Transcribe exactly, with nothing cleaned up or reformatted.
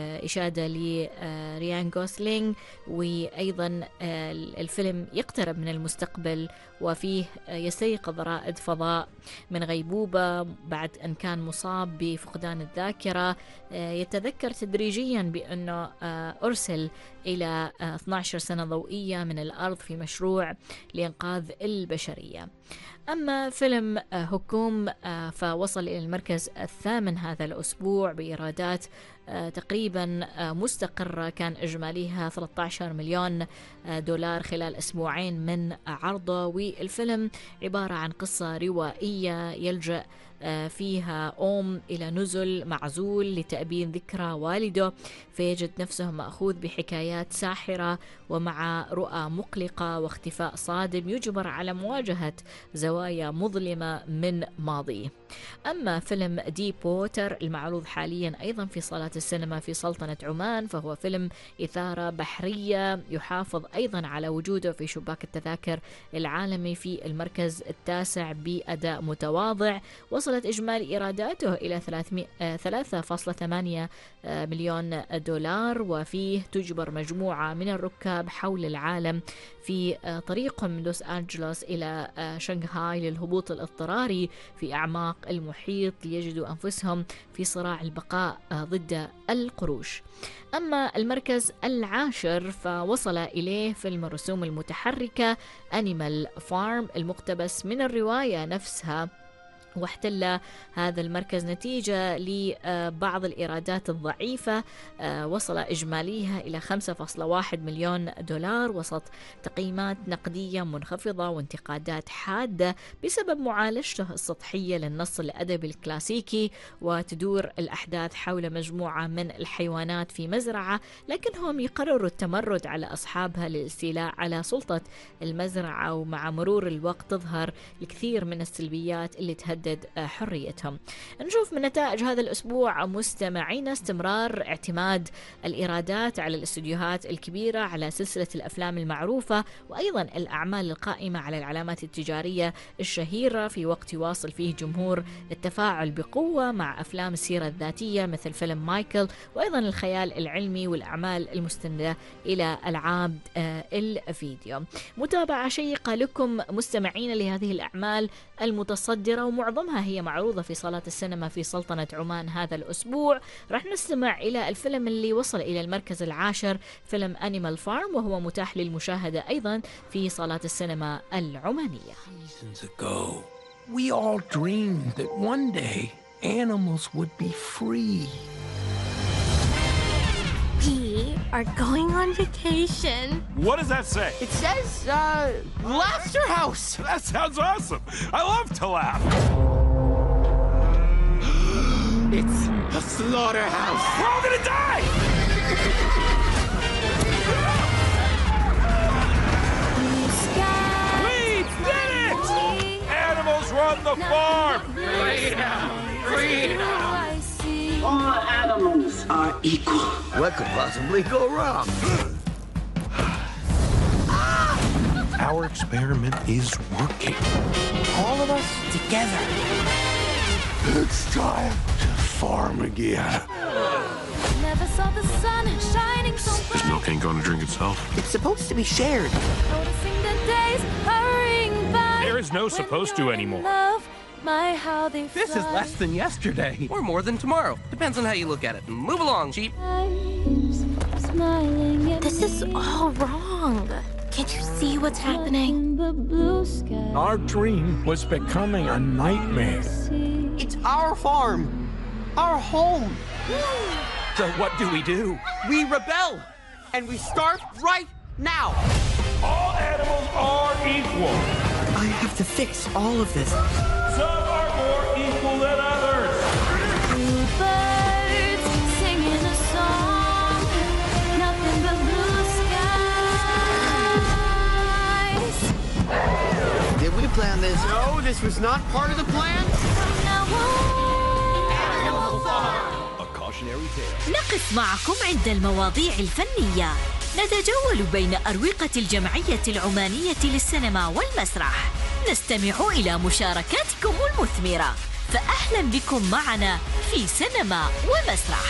إشادة لريان غوسلينغ، وأيضا الفيلم يقترب من المستقبل وفيه يستيقظ رائد فضاء من غيبوبة بعد أن كان مصاب بفقدان الذاكرة، يتذكر تدريجيا بأنه أرسل إلى اثنتي عشرة سنة ضوئية من الأرض في مشروع لإنقاذ البشرية. أما فيلم هكوم فوصل إلى المركز الثامن هذا الأسبوع بإيرادات تقريبا مستقرة، كان إجماليها ثلاثة عشر مليون دولار خلال أسبوعين من عرضه. والفيلم عبارة عن قصة روائية يلجأ فيها أم إلى نزل معزول لتأبين ذكرى والده، فيجد نفسه مأخوذ بحكايات ساحرة ومع رؤى مقلقة واختفاء صادم يجبر على مواجهة زوايا مظلمة من ماضيه. أما فيلم ديب ووتر المعروض حاليا أيضا في صالات السينما في سلطنة عمان، فهو فيلم إثارة بحرية يحافظ أيضا على وجوده في شباك التذاكر العالمي في المركز التاسع بأداء متواضع. وصلت إجمالي إيراداته إلى ثلاثة فاصلة ثمانية مليون دولار، وفيه تجبر مجموعة من الركاب حول العالم في طريقهم من لوس أنجلوس إلى شنغهاي للهبوط الاضطراري في أعماق المحيط ليجدوا أنفسهم في صراع البقاء ضد القروش. أما المركز العاشر فوصل إليه فيلم الرسوم المتحركة أنيمال فارم المقتبس من الرواية نفسها، واحتل هذا المركز نتيجة لبعض الإيرادات الضعيفة، وصل إجماليها إلى خمسة فاصلة واحد مليون دولار وسط تقييمات نقدية منخفضة وانتقادات حادة بسبب معالجته السطحية للنص الأدبي الكلاسيكي. وتدور الأحداث حول مجموعة من الحيوانات في مزرعة، لكنهم يقرروا التمرد على أصحابها للاستيلاء على سلطة المزرعة، ومع مرور الوقت تظهر الكثير من السلبيات اللي تهدد حريتهم. نشوف من نتائج هذا الأسبوع مستمعينا استمرار اعتماد الإيرادات على الاستديوهات الكبيرة على سلسلة الأفلام المعروفة، وأيضا الأعمال القائمة على العلامات التجارية الشهيرة، في وقت يواصل فيه جمهور التفاعل بقوة مع أفلام السيرة الذاتية مثل فيلم مايكل، وأيضا الخيال العلمي والأعمال المستندة إلى ألعاب الفيديو. متابعة شيقة لكم مستمعين لهذه الأعمال المتصدرة، ومعظمها هي معروضة في صالات السينما في سلطنة عمان هذا الأسبوع. راح نستمع إلى الفيلم اللي وصل إلى المركز العاشر، فيلم أنيمال فارم، وهو متاح للمشاهدة أيضا في صالات السينما العمانية. Seasons ago, we all dreamed that one day animals would be free. We are going on vacation. What does that say? It says, uh, Laughter House. That sounds awesome. I love to laugh. It's a slaughterhouse. We're all gonna die! We did it! Animals run the farm! Freedom! Freedom! All animals are equal. What could possibly go wrong? Our experiment is working. All of us together. It's time to farm again. Never saw the sun shining so bright. Is milk ain't gonna drink itself? It's supposed to be shared. Noticing the days hurrying by. There is no supposed to anymore. Love, my how they fly. This is less than yesterday. Or more than tomorrow. Depends on how you look at it. Move along, sheep. This is all wrong. Can't you see what's happening? Our dream was becoming a nightmare. It's our farm. Our home. So what do we do? We rebel. And we start right now. All animals are equal. I have to fix all of this. Some are more equal than others. Two birds singing a song. Nothing but blue skies. Did we plan this? No, this was not part of the plan. From now on. Animal Farm. A cautionary tale. نقف معكم عند المواضيع الفنية، نتجول بين أروقة الجمعية العمانية للسينما والمسرح، نستمع إلى مشاركاتكم المثمرة، فأهلا بكم معنا في سينما ومسرح.